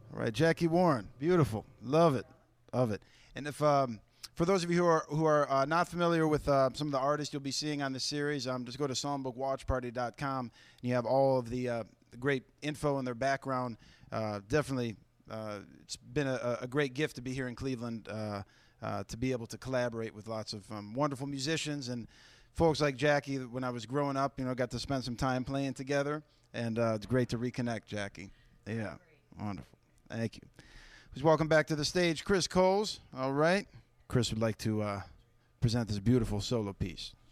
All right, Jackie Warren, beautiful, love it, love it. And if for those of you who are not familiar with some of the artists you'll be seeing on this series, just go to songbookwatchparty.com and you have all of the great info on their background. Definitely, it's been a great gift to be here in Cleveland to be able to collaborate with lots of wonderful musicians and folks like Jackie. When I was growing up, got to spend some time playing together, and it's great to reconnect, Jackie. Yeah, wonderful. Thank you. Please welcome back to the stage Chris Coles. All right. Chris would like to present this beautiful solo piece.